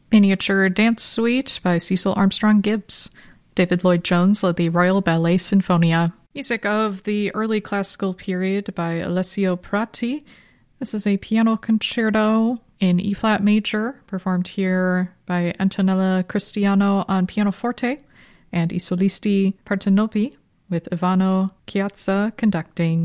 Miniature Dance Suite by Cecil Armstrong Gibbs. David Lloyd Jones led the Royal Ballet Sinfonia. Music of the early classical period by Alessio Prati. This is a piano concerto in E-flat major, performed here by Antonella Cristiano on pianoforte and I Solisti Partenopi, with Ivano Chiazza conducting.